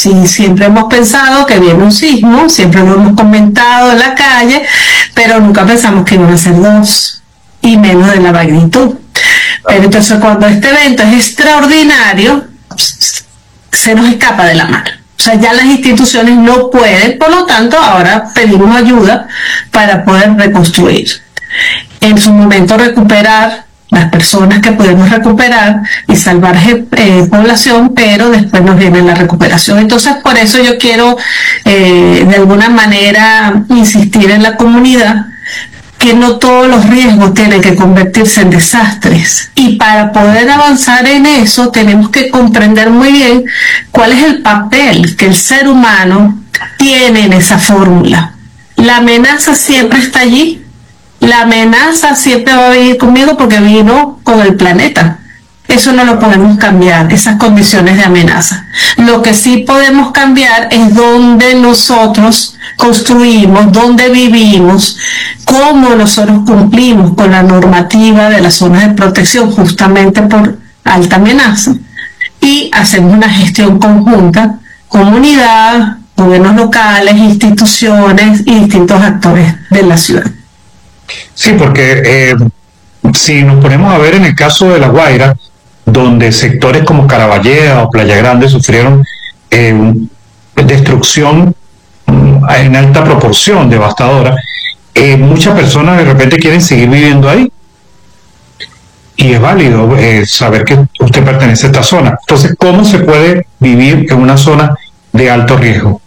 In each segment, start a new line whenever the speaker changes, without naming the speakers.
Sí, siempre hemos pensado que viene un sismo, siempre lo hemos comentado en la calle, pero nunca pensamos que iban a ser dos, y menos de la magnitud. Pero entonces cuando este evento es extraordinario, se nos escapa de la mano. O sea, ya las instituciones no pueden, por lo tanto, ahora pedimos ayuda para poder reconstruir. En su momento recuperar las personas que podemos recuperar y salvar población, pero después nos viene la recuperación. Entonces, por eso yo quiero, de alguna manera, insistir en la comunidad que no todos los riesgos tienen que convertirse en desastres. Y para poder avanzar en eso, tenemos que comprender muy bien cuál es el papel que el ser humano tiene en esa fórmula. La amenaza siempre está allí. La amenaza siempre va a venir conmigo porque vino con el planeta. Eso no lo podemos cambiar, esas condiciones de amenaza. Lo que sí podemos cambiar es dónde nosotros construimos, dónde vivimos, cómo nosotros cumplimos con la normativa de las zonas de protección justamente por alta amenaza, y hacemos una gestión conjunta, comunidad, gobiernos locales, instituciones y distintos actores de la ciudad.
Sí, porque si nos ponemos a ver en el caso de La Guaira, donde sectores como Caraballeda o Playa Grande sufrieron destrucción en alta proporción, devastadora, muchas personas de repente quieren seguir viviendo ahí. Y es válido saber que usted pertenece a esta zona. Entonces, ¿cómo se puede vivir en una zona de alto riesgo?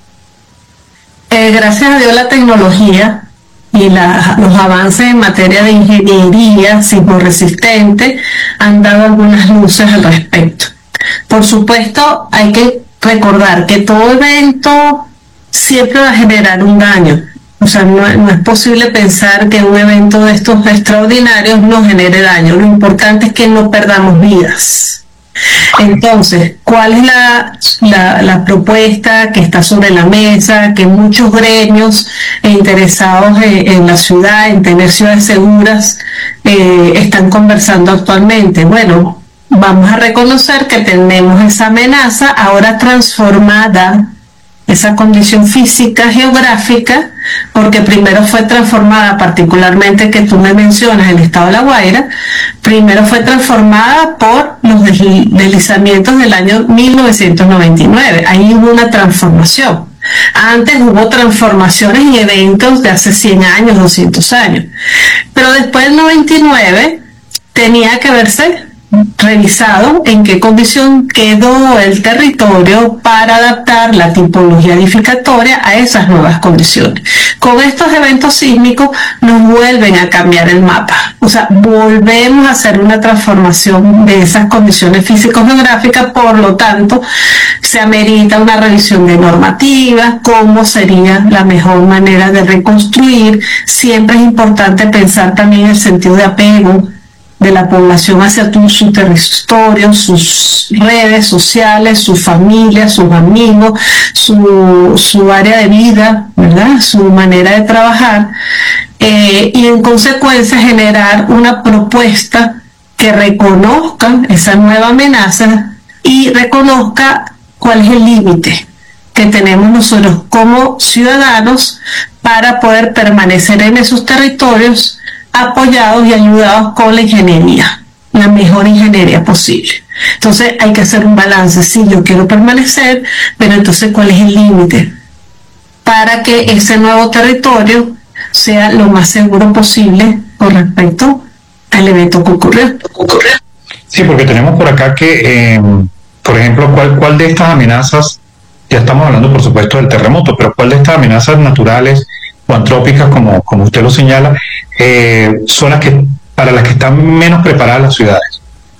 Gracias a Dios la tecnología y los avances en materia de ingeniería sismoresistente han dado algunas luces al respecto. Por supuesto, hay que recordar que todo evento siempre va a generar un daño. O sea, no es posible pensar que un evento de estos extraordinarios no genere daño. Lo importante es que no perdamos vidas. Entonces, ¿cuál es la propuesta que está sobre la mesa, que muchos gremios interesados en la ciudad, en tener ciudades seguras, están conversando actualmente? Bueno, vamos a reconocer que tenemos esa amenaza ahora transformada, esa condición física, geográfica, porque primero fue transformada, particularmente que tú me mencionas, el estado de La Guaira, primero fue transformada por los deslizamientos del año 1999. Ahí hubo una transformación. Antes hubo transformaciones y eventos de hace 100 años, 200 años. Pero después del 99 tenía que verse revisado en qué condición quedó el territorio para adaptar la tipología edificatoria a esas nuevas condiciones. Con estos eventos sísmicos nos vuelven a cambiar el mapa, o sea, volvemos a hacer una transformación de esas condiciones físico-geográficas, por lo tanto, se amerita una revisión de normativas, cómo sería la mejor manera de reconstruir. Siempre es importante pensar también en el sentido de apego de la población hacia su territorio, sus redes sociales, su familia, sus amigos, su área de vida, ¿verdad? Su manera de trabajar, y en consecuencia generar una propuesta que reconozca esa nueva amenaza y reconozca cuál es el límite que tenemos nosotros como ciudadanos para poder permanecer en esos territorios apoyados y ayudados con la ingeniería, la mejor ingeniería posible. Entonces hay que hacer un balance. Sí, yo quiero permanecer, pero entonces ¿cuál es el límite? Para que ese nuevo territorio sea lo más seguro posible con respecto al evento que ocurrió.
Sí, porque tenemos por acá que, por ejemplo, ¿cuál de estas amenazas, ya estamos hablando por supuesto del terremoto, pero cuál de estas amenazas naturales o antrópicas, como usted lo señala, son para las que están menos preparadas las ciudades?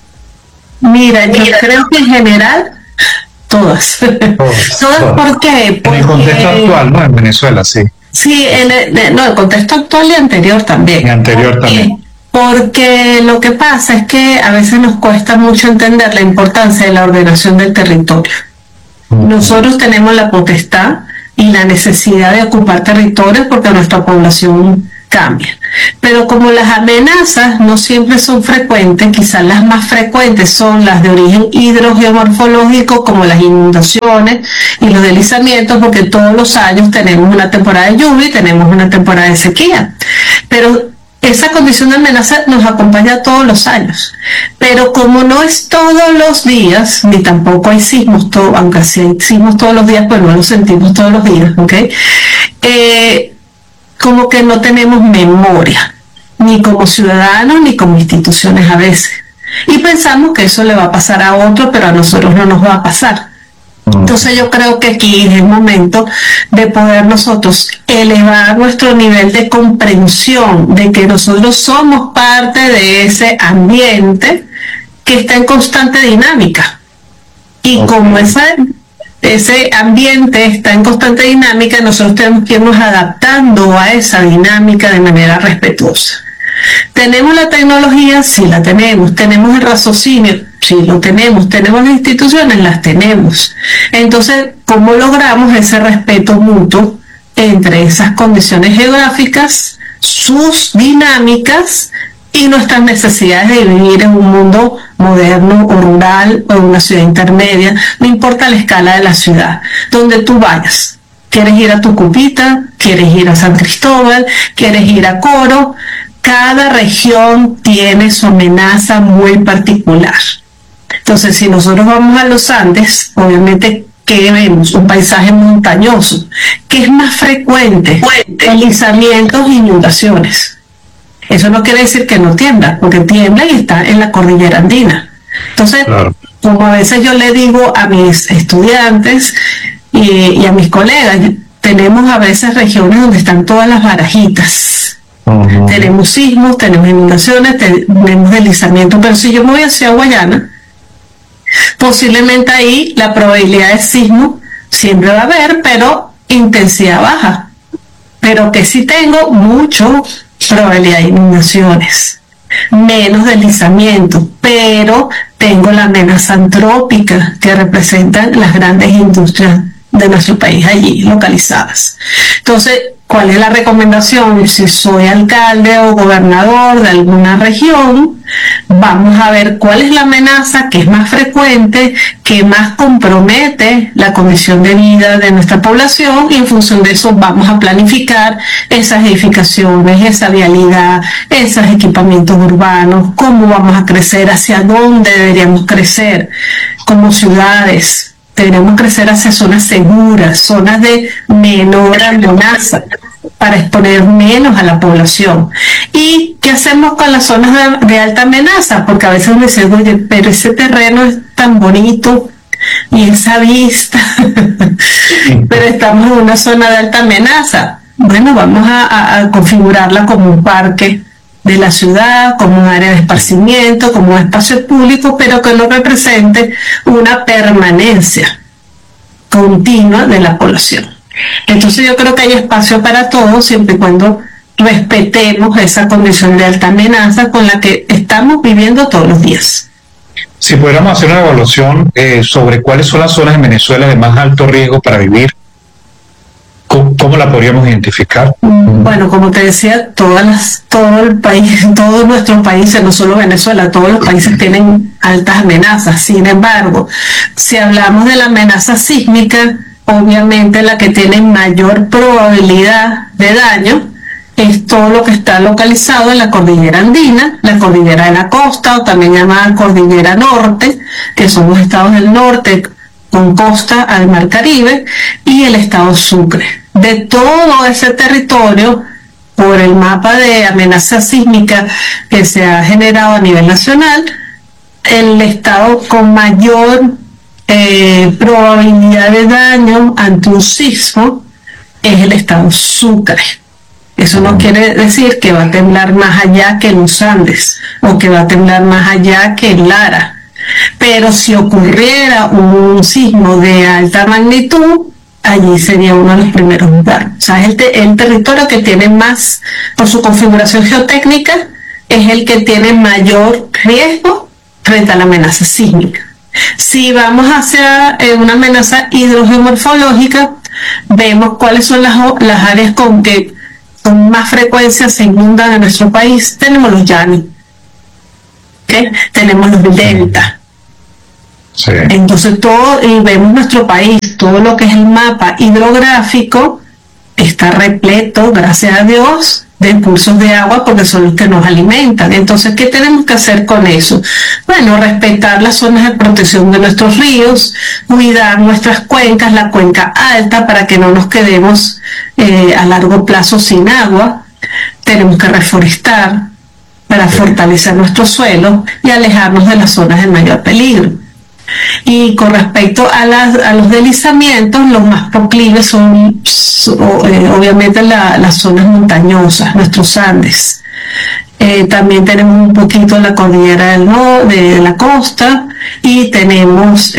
Mira, yo creo que en general todas. Todas, ¿por qué?
En el contexto actual, ¿no? En Venezuela, sí.
Sí, el contexto actual y anterior también.
Y anterior también.
Porque lo que pasa es que a veces nos cuesta mucho entender la importancia de la ordenación del territorio. Nosotros tenemos la potestad y la necesidad de ocupar territorios porque nuestra población cambian. Pero como las amenazas no siempre son frecuentes, quizás las más frecuentes son las de origen hidrogeomorfológico, como las inundaciones y los deslizamientos, porque todos los años tenemos una temporada de lluvia y tenemos una temporada de sequía. Pero esa condición de amenaza nos acompaña todos los años, pero como no es todos los días, ni tampoco hay sismos, aunque sí hay sismos todos los días, pues no los sentimos todos los días, ¿ok? Como que no tenemos memoria, ni como ciudadanos, ni como instituciones a veces. Y pensamos que eso le va a pasar a otro, pero a nosotros no nos va a pasar. Entonces yo creo que aquí es el momento de poder nosotros elevar nuestro nivel de comprensión de que nosotros somos parte de ese ambiente que está en constante dinámica. Y como ese ambiente está en constante dinámica, nosotros tenemos que irnos adaptando a esa dinámica de manera respetuosa. ¿Tenemos la tecnología? Sí, la tenemos. ¿Tenemos el raciocinio? Sí, lo tenemos. ¿Tenemos las instituciones? Las tenemos. Entonces, ¿cómo logramos ese respeto mutuo entre esas condiciones geográficas, sus dinámicas y nuestras necesidades de vivir en un mundo moderno o rural o en una ciudad intermedia? No importa la escala de la ciudad, donde tú vayas. ¿Quieres ir a Tucupita? ¿Quieres ir a San Cristóbal? ¿Quieres ir a Coro? Cada región tiene su amenaza muy particular. Entonces, si nosotros vamos a los Andes, obviamente, ¿qué vemos? Un paisaje montañoso. ¿Qué es más frecuente? Deslizamientos e inundaciones. Eso no quiere decir que no tiembla, porque tiembla y está en la cordillera andina. Entonces, claro, como a veces yo le digo a mis estudiantes y a mis colegas, tenemos a veces regiones donde están todas las barajitas. Tenemos sismos, tenemos inundaciones, tenemos deslizamientos, pero si yo me voy hacia Guayana, posiblemente ahí la probabilidad de sismo siempre va a haber, pero intensidad baja. Pero que sí tengo mucho probabilidad de inundaciones, menos deslizamiento, pero tengo la amenaza antrópica que representan las grandes industrias de nuestro país allí localizadas. Entonces, ¿cuál es la recomendación? Si soy alcalde o gobernador de alguna región, vamos a ver cuál es la amenaza que es más frecuente, que más compromete la condición de vida de nuestra población, y en función de eso vamos a planificar esas edificaciones, esa vialidad, esos equipamientos urbanos, cómo vamos a crecer, hacia dónde deberíamos crecer como ciudades. Deberíamos crecer hacia zonas seguras, zonas de menor amenaza, para exponer menos a la población. ¿Y qué hacemos con las zonas de alta amenaza? Porque a veces uno dice, oye, pero ese terreno es tan bonito y esa vista, pero estamos en una zona de alta amenaza. Bueno, vamos a configurarla como un parque de la ciudad, como un área de esparcimiento, como un espacio público, pero que no represente una permanencia continua de la población. Entonces yo creo que hay espacio para todos, siempre y cuando respetemos esa condición de alta amenaza con la que estamos viviendo todos los días.
Si pudiéramos hacer una evaluación sobre cuáles son las zonas en Venezuela de más alto riesgo para vivir, ¿cómo la podríamos identificar?
Bueno, como te decía, todo el país, todos nuestros países, no solo Venezuela, todos los países tienen altas amenazas. Sin embargo, si hablamos de la amenaza sísmica, obviamente la que tiene mayor probabilidad de daño es todo lo que está localizado en la cordillera andina, la cordillera de la costa, o también llamada cordillera norte, que son los estados del norte con costa al mar Caribe, y el estado Sucre. De todo ese territorio, por el mapa de amenaza sísmica que se ha generado a nivel nacional, el estado con mayor probabilidad de daño ante un sismo es el estado Sucre. Eso no quiere decir que va a temblar más allá que en los Andes o que va a temblar más allá que en Lara. Pero si ocurriera un sismo de alta magnitud, allí sería uno de los primeros lugares. O sea, es el territorio que tiene más, por su configuración geotécnica, es el que tiene mayor riesgo frente a la amenaza sísmica. Si vamos hacia una amenaza hidrogeomorfológica, vemos cuáles son las áreas con que con más frecuencia se inundan en nuestro país, tenemos los llanos, ¿okay? Tenemos los deltas.
Sí.
Entonces y vemos nuestro país, todo lo que es el mapa hidrográfico está repleto, gracias a Dios, de cursos de agua porque son los que nos alimentan. Entonces, ¿qué tenemos que hacer con eso? Bueno, respetar las zonas de protección de nuestros ríos, cuidar nuestras cuencas, la cuenca alta, para que no nos quedemos a largo plazo sin agua. Tenemos que reforestar para fortalecer nuestro suelo y alejarnos de las zonas de mayor peligro. Y con respecto a los deslizamientos, los más proclives son obviamente las zonas montañosas, nuestros Andes. También tenemos un poquito la cordillera de la costa y tenemos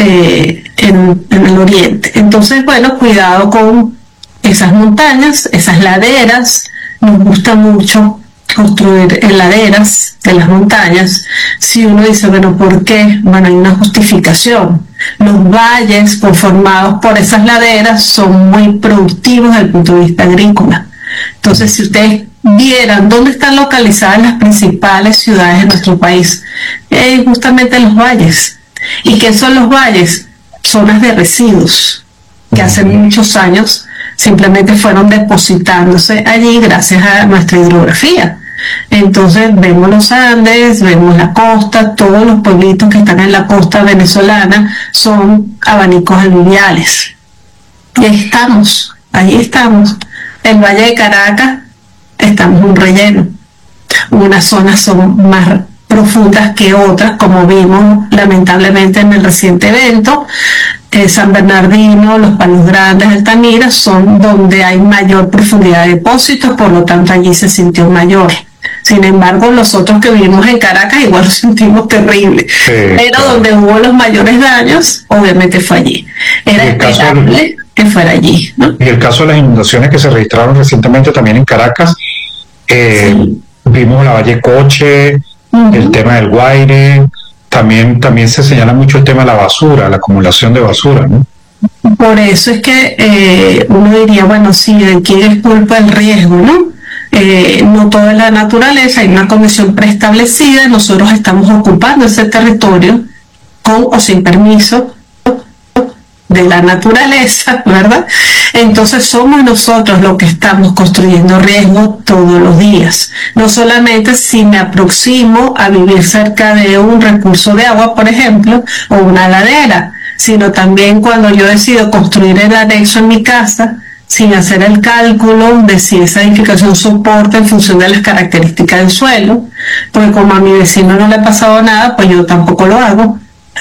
en el oriente. Entonces, bueno, cuidado con esas montañas, esas laderas. Nos gusta mucho construir en laderas de las montañas. Si uno dice, bueno, ¿por qué? Bueno, hay una justificación. Los valles conformados por esas laderas son muy productivos desde el punto de vista agrícola. Entonces, si ustedes vieran dónde están localizadas las principales ciudades de nuestro país, justamente los valles. ¿Y qué son los valles? Zonas de residuos que hace muchos años simplemente fueron depositándose allí gracias a nuestra hidrografía. Entonces vemos los Andes, vemos la costa, todos los pueblitos que están en la costa venezolana son abanicos aluviales. Y ahí estamos. El Valle de Caracas, estamos un relleno. Unas zonas son más profundas que otras, como vimos lamentablemente en el reciente evento. San Bernardino, Los Palos Grandes, Altamira son donde hay mayor profundidad de depósitos, por lo tanto allí se sintió mayor. Sin embargo, los otros que vivimos en Caracas igual lo sentimos terrible. Sí, pero claro, donde hubo los mayores daños, obviamente fue allí. Era esperable que fuera allí, ¿no?
Y el caso de las inundaciones que se registraron recientemente también en Caracas, sí, vimos la Valle Coche, el tema del Guaire. También se señala mucho el tema de la basura, la acumulación de basura, ¿no?
Por eso es que uno diría, bueno, sí, ¿de quién es culpa el riesgo, no? No toda la naturaleza, hay una condición preestablecida, nosotros estamos ocupando ese territorio con o sin permiso de la naturaleza, ¿verdad? Entonces somos nosotros los que estamos construyendo riesgo todos los días. No solamente si me aproximo a vivir cerca de un recurso de agua, por ejemplo, o una ladera, sino también cuando yo decido construir el anexo en mi casa, sin hacer el cálculo de si esa edificación soporta en función de las características del suelo, porque como a mi vecino no le ha pasado nada, pues yo tampoco lo hago.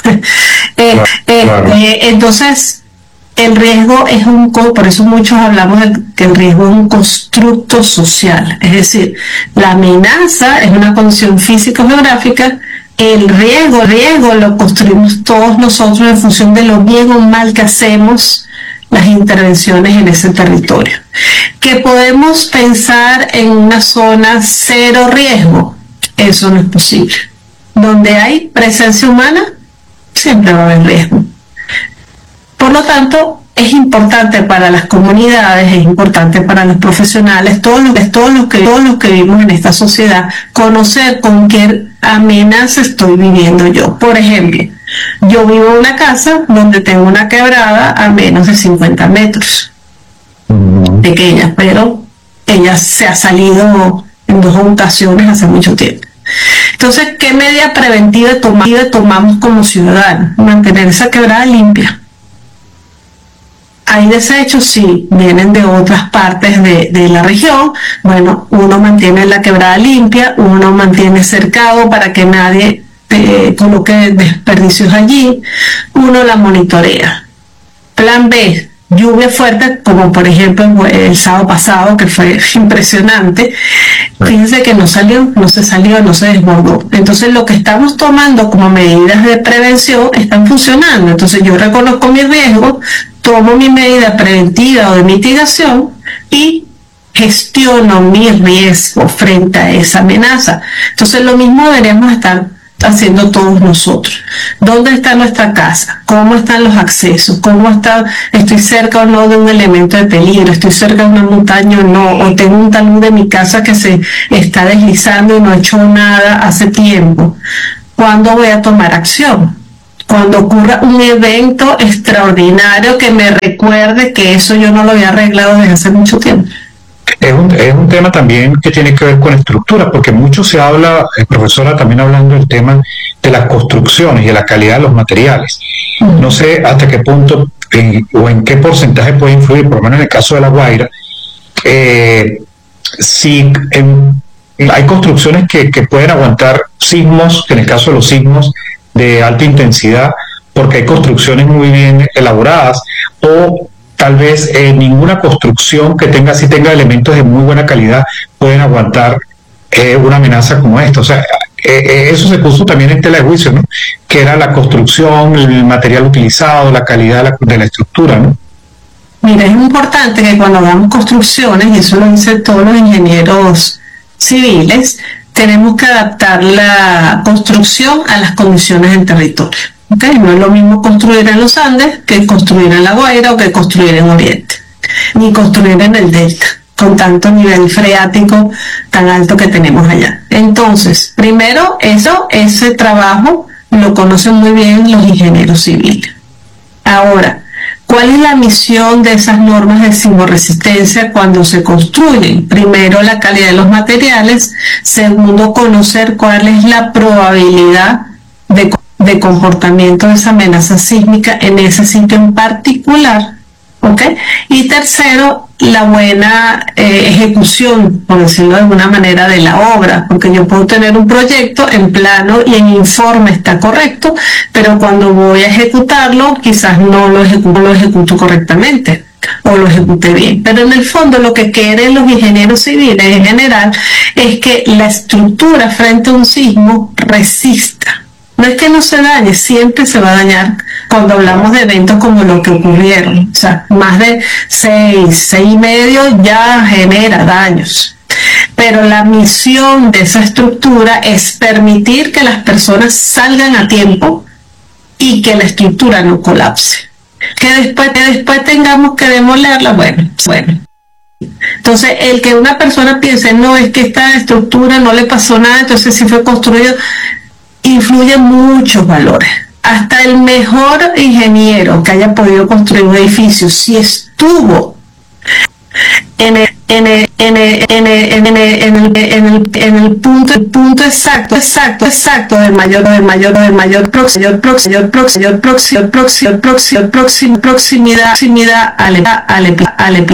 Claro. Entonces, el riesgo es por eso muchos hablamos de que el riesgo es un constructo social, es decir, la amenaza es una condición físico-geográfica, el riesgo lo construimos todos nosotros en función de lo bien o mal que hacemos las intervenciones en ese territorio. Que podemos pensar en una zona cero riesgo, eso no es posible. Donde hay presencia humana, siempre va a haber riesgo. Por lo tanto, es importante para las comunidades, es importante para los profesionales, todos los que vivimos en esta sociedad, conocer con qué amenaza estoy viviendo yo. Por ejemplo, yo vivo en una casa donde tengo una quebrada a menos de 50 metros, pequeña, pero ella se ha salido en 2 ocasiones hace mucho tiempo. Entonces, ¿qué medida preventiva tomamos como ciudadanos? Mantener esa quebrada limpia. Hay desechos, sí, vienen de otras partes de la región. Bueno, uno mantiene la quebrada limpia, uno mantiene cercado para que nadie coloque desperdicios allí, uno la monitorea. Plan B, lluvia fuerte, como por ejemplo el sábado pasado, que fue impresionante. Fíjense que no se desbordó. Entonces lo que estamos tomando como medidas de prevención están funcionando. Entonces yo reconozco mi riesgo, tomo mi medida preventiva o de mitigación y gestiono mi riesgo frente a esa amenaza. Entonces lo mismo deberíamos estar haciendo todos nosotros. ¿Dónde está nuestra casa? ¿Cómo están los accesos? ¿Cómo está? ¿Estoy cerca o no de un elemento de peligro? ¿Estoy cerca de una montaña o no? ¿O tengo un talud de mi casa que se está deslizando y no he hecho nada hace tiempo? ¿Cuándo voy a tomar acción? Cuando ocurra un evento extraordinario que me recuerde que eso yo no lo había arreglado desde hace mucho tiempo.
Es un tema también que tiene que ver con estructura, porque mucho se habla, profesora, también hablando del tema de las construcciones y de la calidad de los materiales. No sé hasta qué punto o en qué porcentaje puede influir, por lo menos en el caso de La Guaira, si hay construcciones que pueden aguantar sismos, en el caso de los sismos de alta intensidad, porque hay construcciones muy bien elaboradas, o tal vez ninguna construcción que tenga elementos de muy buena calidad pueden aguantar una amenaza como esta. O sea, eso se puso también en tela de juicio, ¿no? Que era la construcción, el material utilizado, la calidad de la estructura, ¿no?
Mira, es importante que cuando hagamos construcciones, y eso lo dicen todos los ingenieros civiles, tenemos que adaptar la construcción a las condiciones del territorio. ¿Okay? No es lo mismo construir en los Andes que construir en La Guaira o que construir en Oriente, ni construir en el Delta, con tanto nivel freático tan alto que tenemos allá. Entonces, primero, ese trabajo lo conocen muy bien los ingenieros civiles. Ahora, ¿cuál es la misión de esas normas de sismoresistencia cuando se construyen? Primero, la calidad de los materiales. Segundo, conocer cuál es la probabilidad de comportamiento de esa amenaza sísmica en ese sitio en particular. ¿Okay? Y tercero, la buena ejecución, por decirlo de alguna manera, de la obra, porque yo puedo tener un proyecto en plano y en informe está correcto, pero cuando voy a ejecutarlo quizás no lo ejecuto correctamente o lo ejecute bien. Pero en el fondo lo que quieren los ingenieros civiles en general es que la estructura frente a un sismo resista. No es que no se dañe, siempre se va a dañar cuando hablamos de eventos como lo que ocurrieron. O sea, más de 6,5 ya genera daños. Pero la misión de esa estructura es permitir que las personas salgan a tiempo y que la estructura no colapse. Que después tengamos que demolerla, bueno. Entonces, el que una persona piense, no, es que esta estructura no le pasó nada, entonces sí fue construido, influyen muchos valores. Hasta el mejor ingeniero que haya podido construir un edificio, si estuvo en el punto exacto del mayor proximidad al